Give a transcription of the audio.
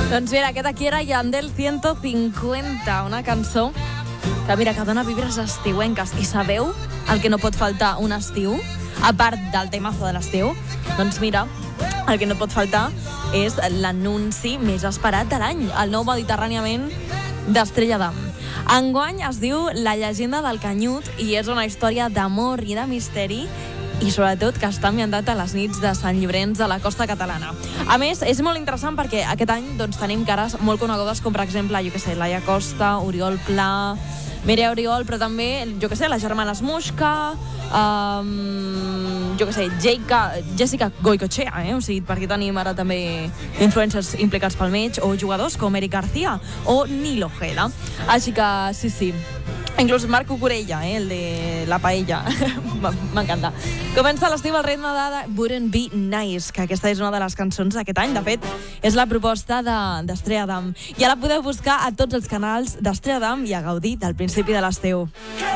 Doncs mira, aquest aquí era Yandel 150, una cançó que mira, que dona vibres estiuenques. I sabeu el que no pot faltar un estiu? A part del temazo de l'estiu, doncs mira, el que no pot faltar és l'anunci més esperat de l'any, el nou Mediterràniament d'Estrella Damm. Enguany es diu La llegenda del Canyut i és una història d'amor i de misteri i sobretot que està ambientat a les nits de Sant Llorenç de la costa catalana. A més, és molt interessant perquè aquest any tenim cares molt conegudes com per exemple, Laia Costa, Oriol Pla, Mireia Oriol, però també, les germanes Muixca, Jessica Goicoechea, o sigui, per aquí tenim ara també influencers implicats pel mig, o jugadors com Eric García o Nilo Ojeda. Així que, sí. Inclús Marc Cucurella, el de la paella. M'encanta. Comença l'estiu al ritme de Wouldn't Be Nice, que aquesta és una de les cançons d'aquest any. De fet, és la proposta d'Estrella Damm. I ara podeu buscar a tots els canals d'Estrella Damm i a gaudir del principi de l'estiu.